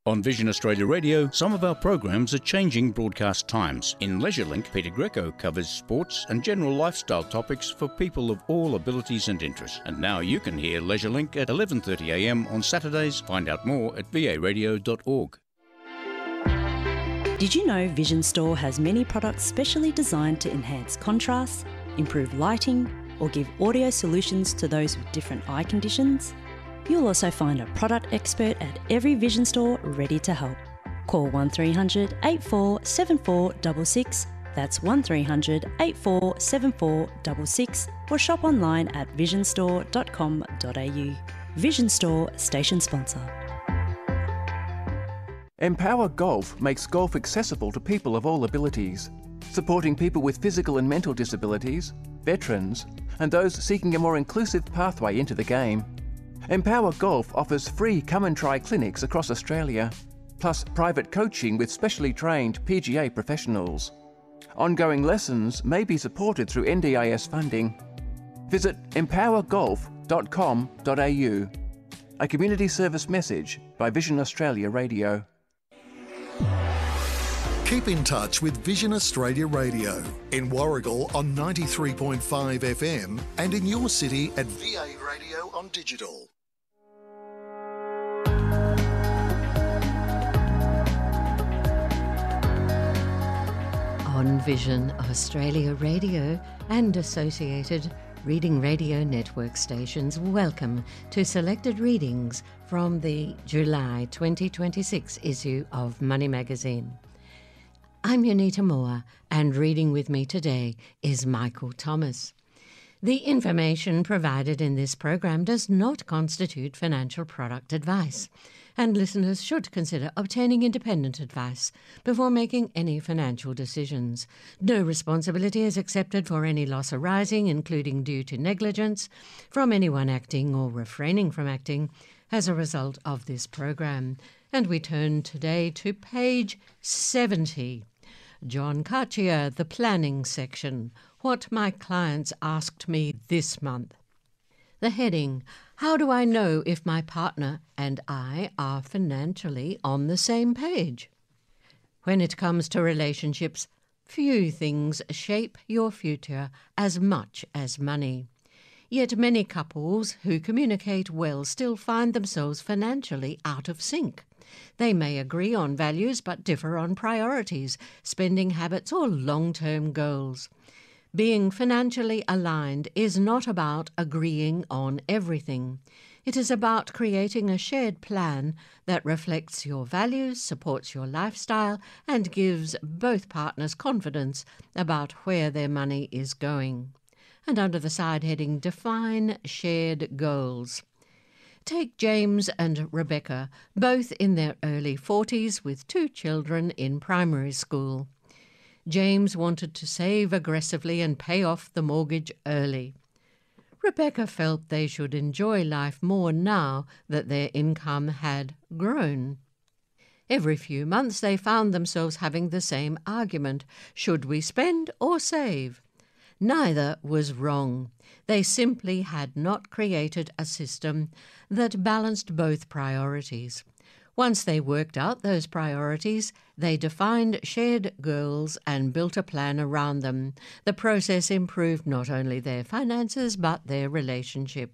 On Vision Australia Radio, some of our programs are changing broadcast times. In LeisureLink, Peter Greco covers sports and general lifestyle topics for people of all abilities and interests. And now you can hear LeisureLink at 11:30 a.m. on Saturdays. Find out more at varadio.org. Did you know Vision Store has many products specially designed to enhance contrast, improve lighting, or give audio solutions to those with different eye conditions? You'll also find a product expert at every Vision Store ready to help. Call 1300 847466, that's 1300 847466, or shop online at visionstore.com.au. Vision Store, station sponsor. Empower Golf makes golf accessible to people of all abilities, supporting people with physical and mental disabilities, veterans, and those seeking a more inclusive pathway into the game. Empower Golf offers free come and try clinics across Australia, plus private coaching with specially trained PGA professionals. Ongoing lessons may be supported through NDIS funding. Visit empowergolf.com.au. A community service message by Vision Australia Radio. Keep in touch with Vision Australia Radio in Warragul on 93.5 FM and in your city at VA Radio on digital. On Vision Australia Radio and associated Reading Radio Network stations, welcome to selected readings from the July 2026 issue of Money Magazine. I'm Unita Moore, and reading with me today is Michael Thomas. The information provided in this program does not constitute financial product advice, and listeners should consider obtaining independent advice before making any financial decisions. No responsibility is accepted for any loss arising, including due to negligence, from anyone acting or refraining from acting as a result of this program. And we turn today to page 70. John Cartier, the planning section. What my clients asked me this month. The heading, How do I know if my partner and I are financially on the same page? When it comes to relationships, few things shape your future as much as money. Yet many couples who communicate well still find themselves financially out of sync. They may agree on values but differ on priorities, spending habits, or long-term goals. Being financially aligned is not about agreeing on everything. It is about creating a shared plan that reflects your values, supports your lifestyle, and gives both partners confidence about where their money is going. And under the side heading, Define Shared Goals. Take James and Rebecca, both in their early 40s with 2 children in primary school. James wanted to save aggressively and pay off the mortgage early. Rebecca felt they should enjoy life more now that their income had grown. Every few months they found themselves having the same argument. Should we spend or save? Neither was wrong. They simply had not created a system that balanced both priorities. Once they worked out those priorities, they defined shared goals and built a plan around them. The process improved not only their finances but their relationship.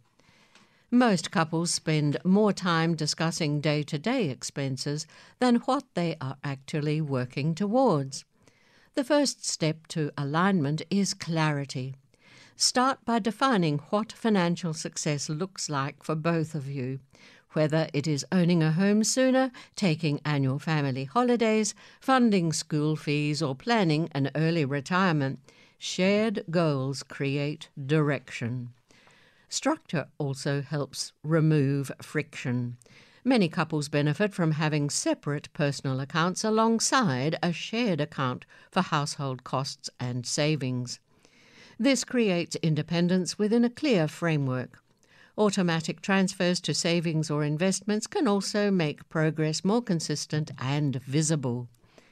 Most couples spend more time discussing day-to-day expenses than what they are actually working towards. The first step to alignment is clarity. Start by defining what financial success looks like for both of you. Whether it is owning a home sooner, taking annual family holidays, funding school fees, or planning an early retirement, shared goals create direction. Structure also helps remove friction. Many couples benefit from having separate personal accounts alongside a shared account for household costs and savings. This creates independence within a clear framework. Automatic transfers to savings or investments can also make progress more consistent and visible.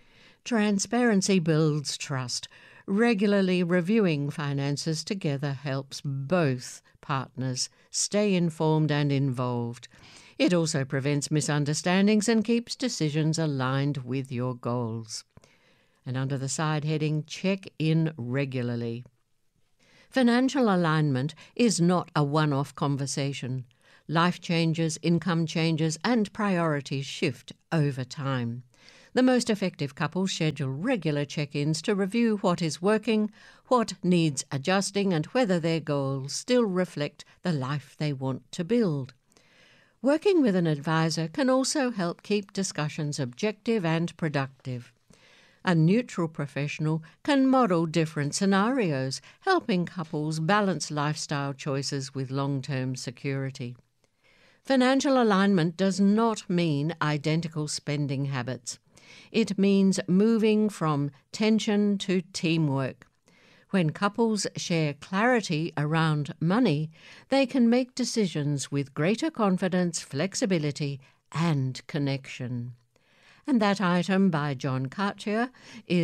Transparency builds trust. Regularly reviewing finances together helps both partners stay informed and involved. It also prevents misunderstandings and keeps decisions aligned with your goals. And under the side heading, check in regularly. Financial alignment is not a one-off conversation. Life changes, income changes, and priorities shift over time. The most effective couples schedule regular check-ins to review what is working, what needs adjusting, and whether their goals still reflect the life they want to build. Working with an advisor can also help keep discussions objective and productive. A neutral professional can model different scenarios, helping couples balance lifestyle choices with long-term security. Financial alignment does not mean identical spending habits. It means moving from tension to teamwork. When couples share clarity around money, they can make decisions with greater confidence, flexibility, and connection. And that item by John Cartier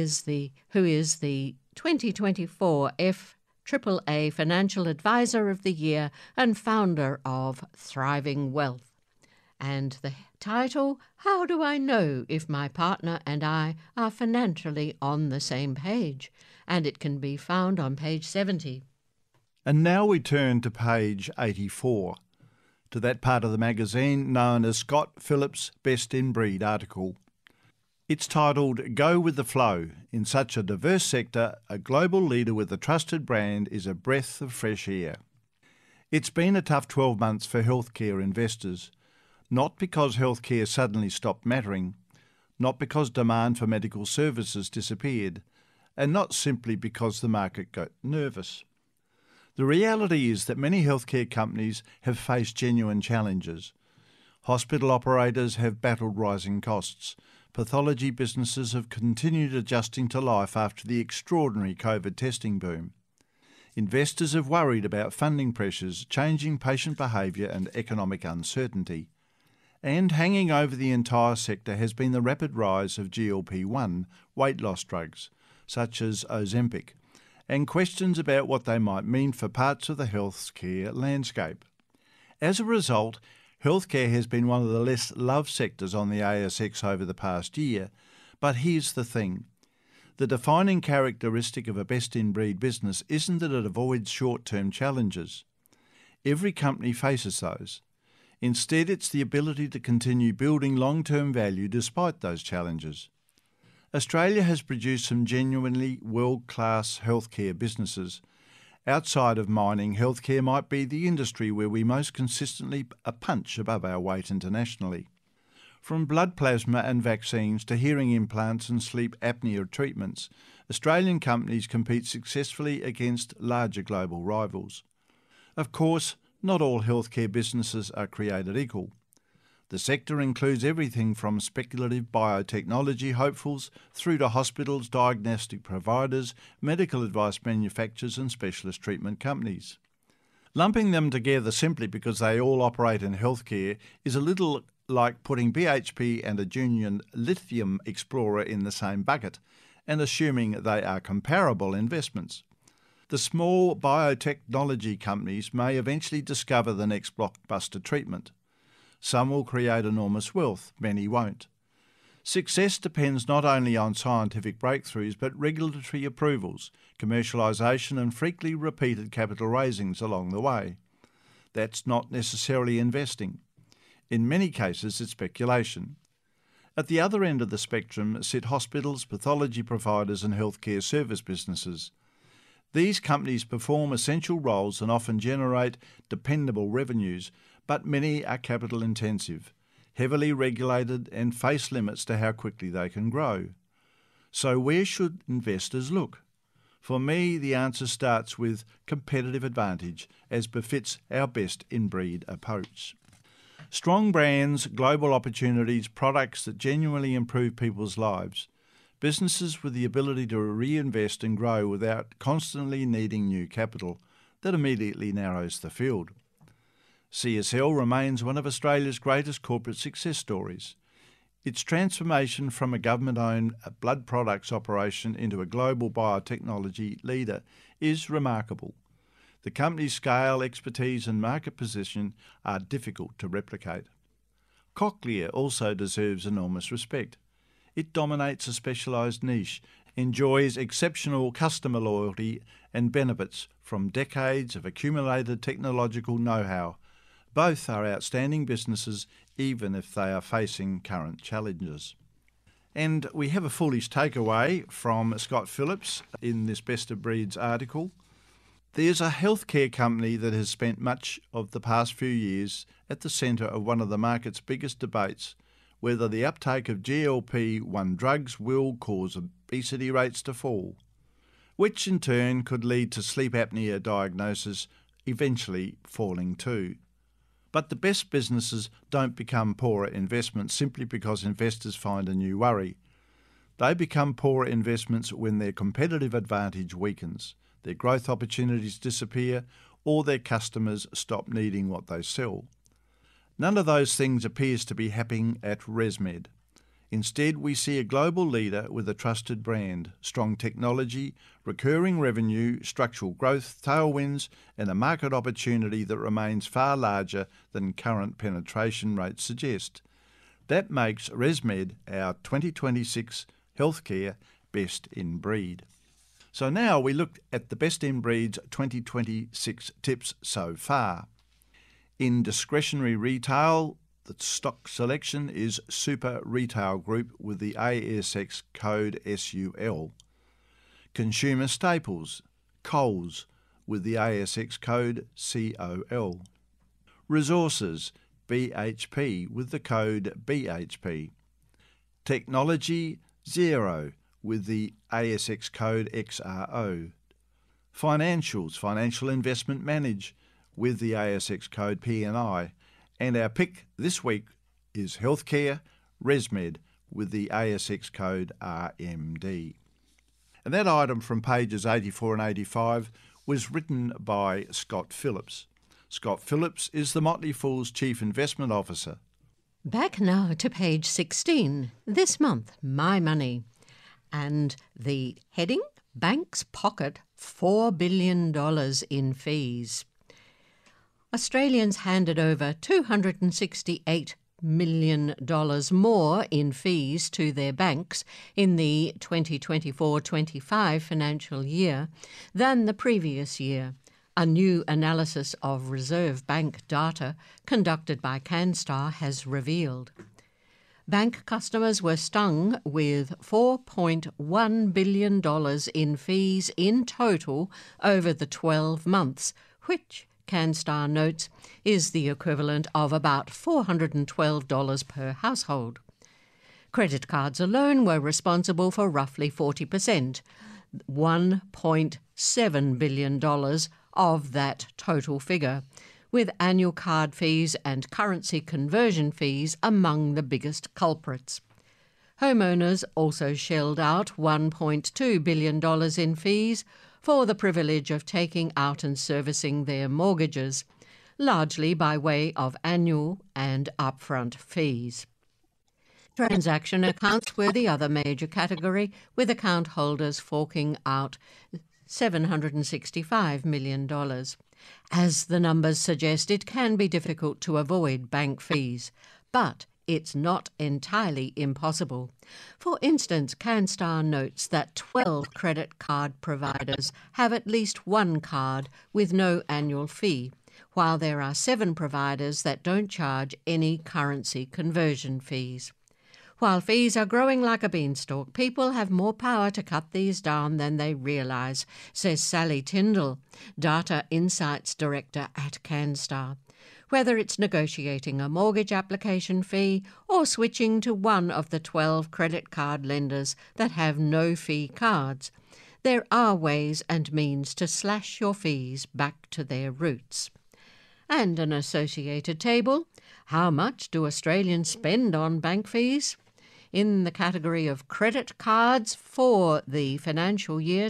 who is the 2024 FAAA Financial Advisor of the Year and founder of Thriving Wealth. And the title, How Do I Know If My Partner and I Are Financially on the Same Page? And it can be found on page 70. And now we turn to page 84, to that part of the magazine known as Scott Phillips' Best in Breed article. It's titled Go with the Flow. In such a diverse sector, a global leader with a trusted brand is a breath of fresh air. It's been a tough 12 months for healthcare investors, not because healthcare suddenly stopped mattering, not because demand for medical services disappeared, and not simply because the market got nervous. The reality is that many healthcare companies have faced genuine challenges. Hospital operators have battled rising costs. Pathology businesses have continued adjusting to life after the extraordinary COVID testing boom. Investors have worried about funding pressures, changing patient behaviour and economic uncertainty. And hanging over the entire sector has been the rapid rise of GLP-1 weight loss drugs, such as Ozempic, and questions about what they might mean for parts of the healthcare landscape. As a result, healthcare has been one of the less loved sectors on the ASX over the past year, but here's the thing. The defining characteristic of a best-in-breed business isn't that it avoids short-term challenges. Every company faces those. Instead, it's the ability to continue building long-term value despite those challenges. Australia has produced some genuinely world-class healthcare businesses. Outside of mining, healthcare might be the industry where we most consistently punch above our weight internationally. From blood plasma and vaccines to hearing implants and sleep apnea treatments, Australian companies compete successfully against larger global rivals. Of course, not all healthcare businesses are created equal. The sector includes everything from speculative biotechnology hopefuls through to hospitals, diagnostic providers, medical advice manufacturers and specialist treatment companies. Lumping them together simply because they all operate in healthcare is a little like putting BHP and a junior lithium explorer in the same bucket and assuming they are comparable investments. The small biotechnology companies may eventually discover the next blockbuster treatment. Some will create enormous wealth, many won't. Success depends not only on scientific breakthroughs but regulatory approvals, commercialisation and frequently repeated capital raisings along the way. That's not necessarily investing. In many cases, it's speculation. At the other end of the spectrum sit hospitals, pathology providers and healthcare service businesses. These companies perform essential roles and often generate dependable revenues, but many are capital intensive, heavily regulated and face limits to how quickly they can grow. So where should investors look? For me, the answer starts with competitive advantage, as befits our best-in-breed approach. Strong brands, global opportunities, products that genuinely improve people's lives, businesses with the ability to reinvest and grow without constantly needing new capital, that immediately narrows the field. CSL remains one of Australia's greatest corporate success stories. Its transformation from a government-owned blood products operation into a global biotechnology leader is remarkable. The company's scale, expertise and market position are difficult to replicate. Cochlear also deserves enormous respect. It dominates a specialised niche, enjoys exceptional customer loyalty and benefits from decades of accumulated technological know-how. Both are outstanding businesses, even if they are facing current challenges. And we have a foolish takeaway from Scott Phillips in this Best of Breeds article. There's a healthcare company that has spent much of the past few years at the centre of one of the market's biggest debates, whether the uptake of GLP-1 drugs will cause obesity rates to fall, which in turn could lead to sleep apnea diagnosis eventually falling too. But the best businesses don't become poorer investments simply because investors find a new worry. They become poorer investments when their competitive advantage weakens, their growth opportunities disappear, or their customers stop needing what they sell. None of those things appears to be happening at ResMed. Instead, we see a global leader with a trusted brand, strong technology, recurring revenue, structural growth, tailwinds, and a market opportunity that remains far larger than current penetration rates suggest. That makes ResMed our 2026 healthcare best in breed. So now we look at the Best in Breed's 2026 tips so far. In discretionary retail, the stock selection is Super Retail Group with the ASX code SUL. Consumer staples, Coles with the ASX code COL. Resources, BHP with the code BHP. Technology, Xero with the ASX code XRO. Financials, Financial Investment Manage with the ASX code PNI. And our pick this week is Healthcare, ResMed with the ASX code RMD. And that item from pages 84 and 85 was written by Scott Phillips. Scott Phillips is the Motley Fool's Chief Investment Officer. Back now to page 16. This month, My Money. And the heading, Banks Pocket $4 billion in fees. Australians handed over $268 million more in fees to their banks in the 2024-25 financial year than the previous year. A new analysis of Reserve Bank data conducted by CanStar has revealed. Bank customers were stung with $4.1 billion in fees in total over the 12 months, which, CanStar notes, is the equivalent of about $412 per household. Credit cards alone were responsible for roughly 40%, $1.7 billion of that total figure, with annual card fees and currency conversion fees among the biggest culprits. Homeowners also shelled out $1.2 billion in fees for the privilege of taking out and servicing their mortgages, largely by way of annual and upfront fees. Transaction accounts were the other major category, with account holders forking out $765 million. As the numbers suggest, it can be difficult to avoid bank fees, but it's not entirely impossible. For instance, CanStar notes that 12 credit card providers have at least one card with no annual fee, while there are 7 providers that don't charge any currency conversion fees. While fees are growing like a beanstalk, people have more power to cut these down than they realise, says Sally Tyndall, Data Insights Director at CanStar. Whether it's negotiating a mortgage application fee or switching to one of the 12 credit card lenders that have no-fee cards, there are ways and means to slash your fees back to their roots. And an associated table, how much do Australians spend on bank fees? In the category of credit cards for the financial year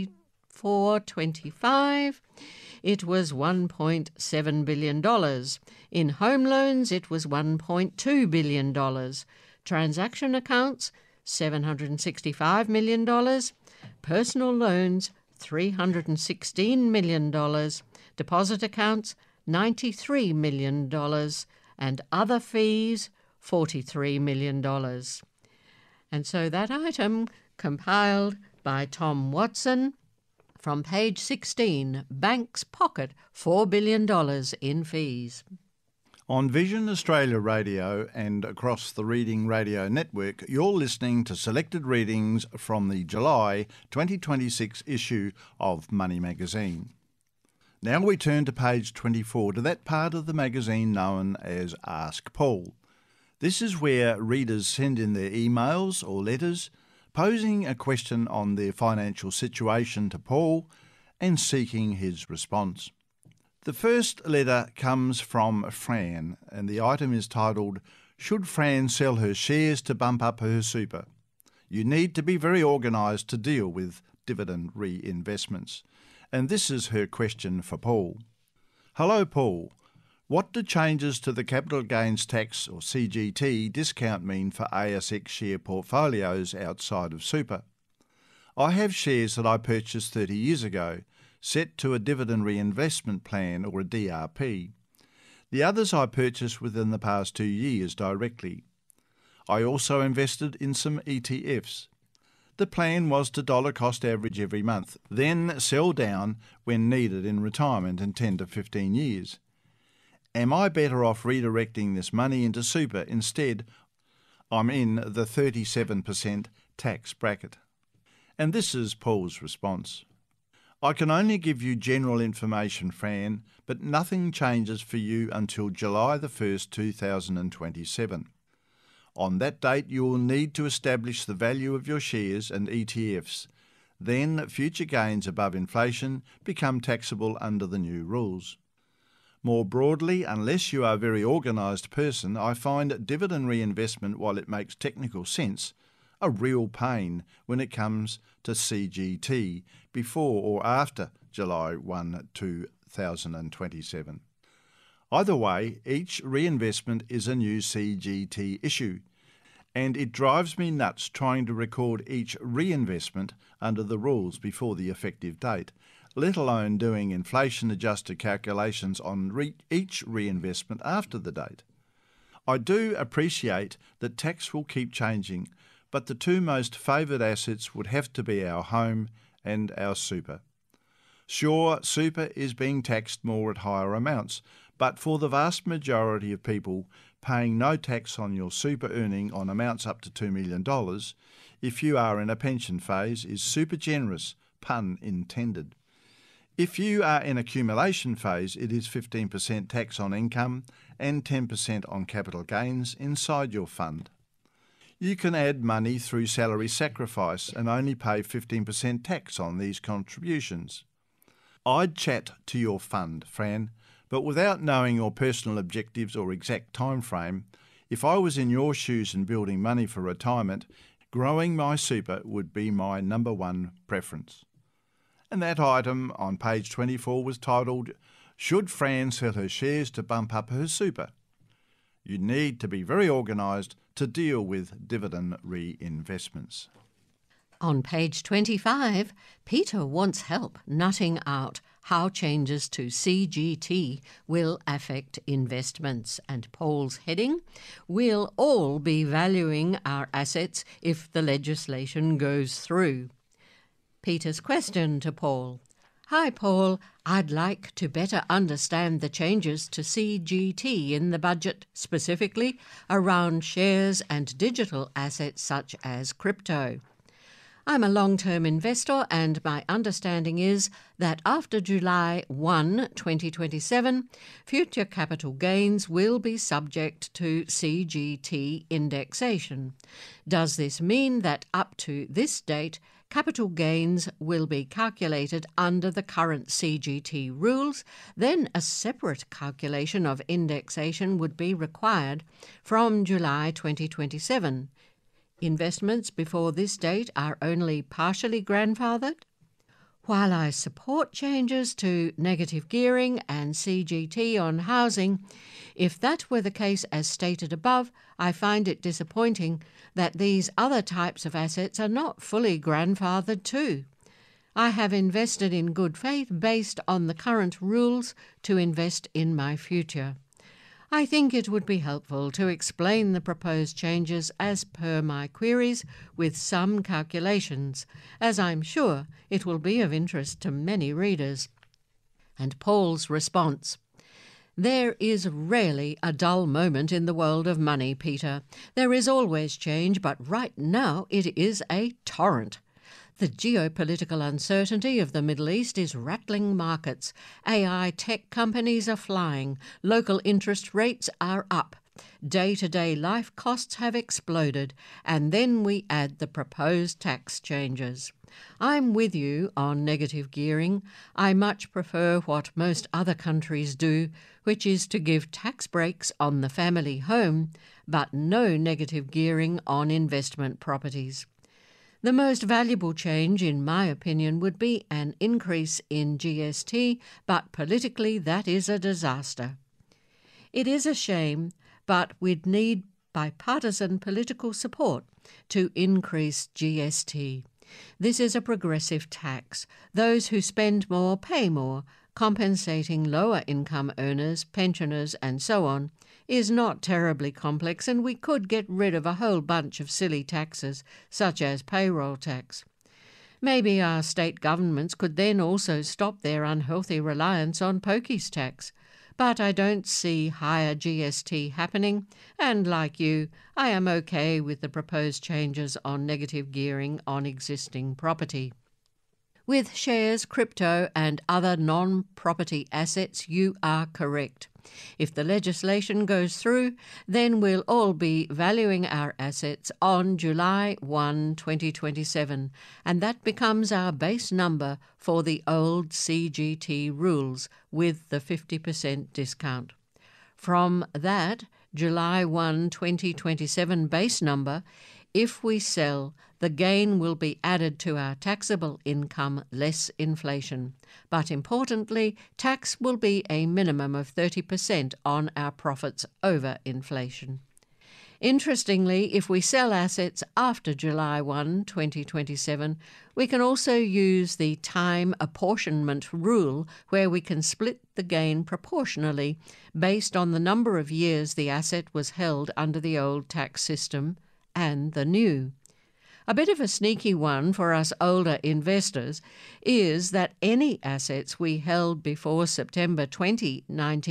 24-25, it was $1.7 billion. In home loans, it was $1.2 billion. Transaction accounts, $765 million. Personal loans, $316 million. Deposit accounts, $93 million. And other fees, $43 million. And so that item, compiled by Tom Watson, from page 16, Banks pocket $4 billion in fees. On Vision Australia Radio and across the Reading Radio Network, you're listening to selected readings from the July 2026 issue of Money Magazine. Now we turn to page 24, to that part of the magazine known as Ask Paul. This is where readers send in their emails or letters, posing a question on their financial situation to Paul and seeking his response. The first letter comes from Fran, and the item is titled, Should Fran Sell Her Shares to Bump Up Her Super? You need to be very organised to deal with dividend reinvestments. And this is her question for Paul. Hello, Paul. What do changes to the capital gains tax, or CGT, discount mean for ASX share portfolios outside of super? I have shares that I purchased 30 years ago, set to a dividend reinvestment plan, or a DRP. The others I purchased within the past 2 years directly. I also invested in some ETFs. The plan was to dollar cost average every month, then sell down when needed in retirement in 10 to 15 years. Am I better off redirecting this money into super instead? I'm in the 37% tax bracket. And this is Paul's response. I can only give you general information, Fran, but nothing changes for you until July the 1st, 2027. On that date, you will need to establish the value of your shares and ETFs. Then, future gains above inflation become taxable under the new rules. More broadly, unless you are a very organised person, I find dividend reinvestment, while it makes technical sense, a real pain when it comes to CGT before or after July 1, 2027. Either way, each reinvestment is a new CGT issue, and it drives me nuts trying to record each reinvestment under the rules before the effective date, let alone doing inflation-adjusted calculations on each reinvestment after the date. I do appreciate that tax will keep changing, but the two most favoured assets would have to be our home and our super. Sure, super is being taxed more at higher amounts, but for the vast majority of people, paying no tax on your super earning on amounts up to $2 million, if you are in a pension phase, is super generous, pun intended. If you are in accumulation phase, it is 15% tax on income and 10% on capital gains inside your fund. You can add money through salary sacrifice and only pay 15% tax on these contributions. I'd chat to your fund, Fran, but without knowing your personal objectives or exact time frame, if I was in your shoes and building money for retirement, growing my super would be my number one preference. And that item on page 24 was titled, Should Fran Sell Her Shares to Bump Up Her Super? You need to be very organised to deal with dividend reinvestments. On page 25, Peter wants help nutting out how changes to CGT will affect investments, and Paul's heading, We'll all be valuing our assets if the legislation goes through. Peter's question to Paul. Hi, Paul. I'd like to better understand the changes to CGT in the budget, specifically around shares and digital assets such as crypto. I'm a long-term investor, and my understanding is that after July 1, 2027, future capital gains will be subject to CGT indexation. Does this mean that up to this date, capital gains will be calculated under the current CGT rules? Then a separate calculation of indexation would be required from July 2027. Investments before this date are only partially grandfathered? While I support changes to negative gearing and CGT on housing, if that were the case as stated above, I find it disappointing that these other types of assets are not fully grandfathered too. I have invested in good faith based on the current rules to invest in my future. I think it would be helpful to explain the proposed changes as per my queries with some calculations, as I'm sure it will be of interest to many readers. And Paul's response: there is rarely a dull moment in the world of money, Peter. There is always change, but right now it is a torrent. The geopolitical uncertainty of the Middle East is rattling markets. AI tech companies are flying. Local interest rates are up. Day-to-day life costs have exploded. And then we add the proposed tax changes. I'm with you on negative gearing. I much prefer what most other countries do, which is to give tax breaks on the family home, but no negative gearing on investment properties. The most valuable change, in my opinion, would be an increase in GST, but politically that is a disaster. It is a shame, but we'd need bipartisan political support to increase GST. This is a progressive tax. Those who spend more pay more, compensating lower income earners, pensioners and so on, is not terribly complex, and we could get rid of a whole bunch of silly taxes, such as payroll tax. Maybe our state governments could then also stop their unhealthy reliance on pokies tax. But I don't see higher GST happening, and like you, I am okay with the proposed changes on negative gearing on existing property. With shares, crypto and other non-property assets, you are correct. If the legislation goes through, then we'll all be valuing our assets on July 1, 2027, and that becomes our base number for the old CGT rules with the 50% discount. From that July 1, 2027 base number, if we sell, the gain will be added to our taxable income less inflation. But importantly, tax will be a minimum of 30% on our profits over inflation. Interestingly, if we sell assets after July 1, 2027, we can also use the time apportionment rule, where we can split the gain proportionally based on the number of years the asset was held under the old tax system and the new. A bit of a sneaky one for us older investors is that any assets we held before September 20,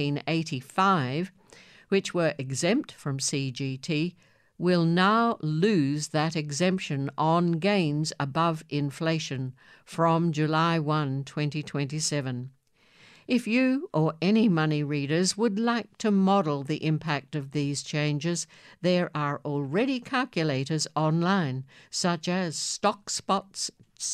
1985, which were exempt from CGT, will now lose that exemption on gains above inflation from July 1, 2027. If you or any money readers would like to model the impact of these changes, there are already calculators online, such as StockSpot's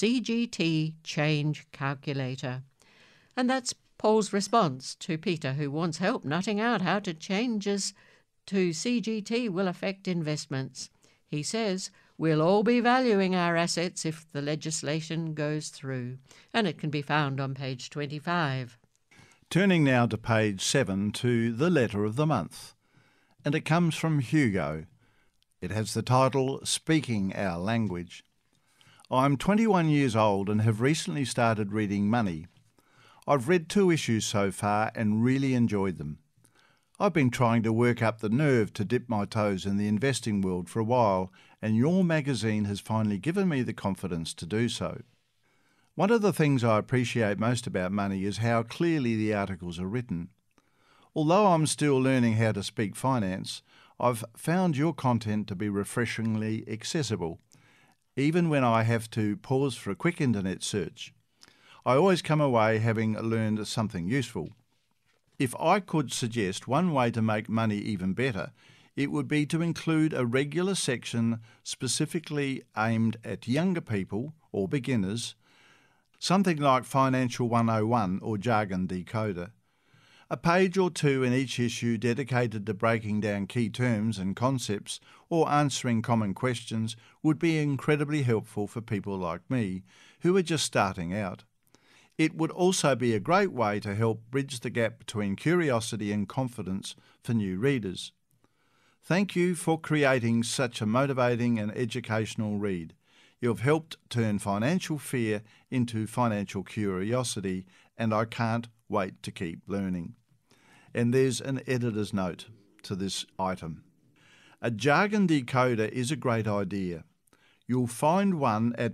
CGT Change Calculator. And that's Paul's response to Peter, who wants help nutting out how changes to CGT will affect investments. He says, we'll all be valuing our assets if the legislation goes through, and it can be found on page 25. Turning now to page 7 to the letter of the month, and it comes from Hugo. It has the title Speaking Our Language. I'm 21 years old and have recently started reading Money. I've read 2 issues so far and really enjoyed them. I've been trying to work up the nerve to dip my toes in the investing world for a while, and your magazine has finally given me the confidence to do so. One of the things I appreciate most about Money is how clearly the articles are written. Although I'm still learning how to speak finance, I've found your content to be refreshingly accessible, even when I have to pause for a quick internet search. I always come away having learned something useful. If I could suggest one way to make Money even better, it would be to include a regular section specifically aimed at younger people or beginners, something like Financial 101 or Jargon Decoder. A page or 2 in each issue dedicated to breaking down key terms and concepts or answering common questions would be incredibly helpful for people like me who are just starting out. It would also be a great way to help bridge the gap between curiosity and confidence for new readers. Thank you for creating such a motivating and educational read. You've helped turn financial fear into financial curiosity, and I can't wait to keep learning. And there's an editor's note to this item. A jargon decoder is a great idea. You'll find one at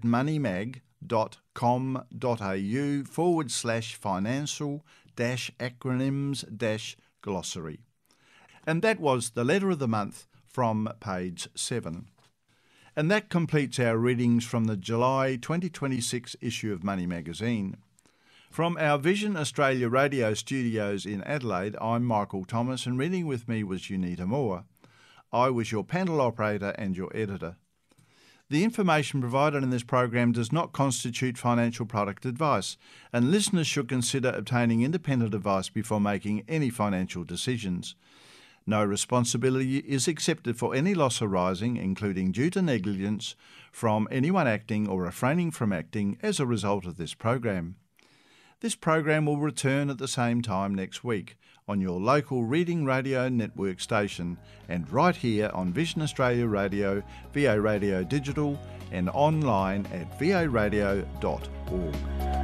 moneymag.com.au/financial-acronyms-glossary. And that was the letter of the month from page 7. And that completes our readings from the July 2026 issue of Money Magazine. From our Vision Australia radio studios in Adelaide, I'm Michael Thomas, and reading with me was Unita Moore. I was your panel operator and your editor. The information provided in this program does not constitute financial product advice, and listeners should consider obtaining independent advice before making any financial decisions. No responsibility is accepted for any loss arising, including due to negligence, from anyone acting or refraining from acting as a result of this program. This program will return at the same time next week on your local Reading Radio Network station and right here on Vision Australia Radio, VA Radio Digital and online at varadio.org.